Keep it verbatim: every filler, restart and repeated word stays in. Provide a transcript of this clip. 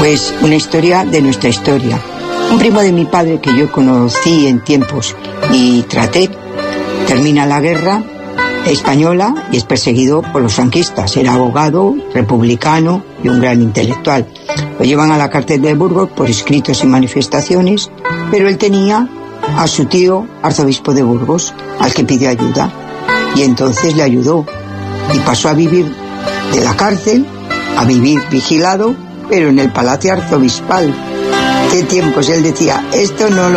Pues una historia de nuestra historia. Un primo de mi padre que yo conocí en tiempos y traté, termina la guerra española y es perseguido por los franquistas. Era abogado, republicano y un gran intelectual. Lo llevan a la cárcel de Burgos por escritos y manifestaciones, pero él tenía a su tío arzobispo de Burgos, al que pidió ayuda, y entonces le ayudó y pasó a vivir de la cárcel a vivir vigilado, pero en el palacio arzobispal. ¿Qué tiempos? Él decía, esto no lo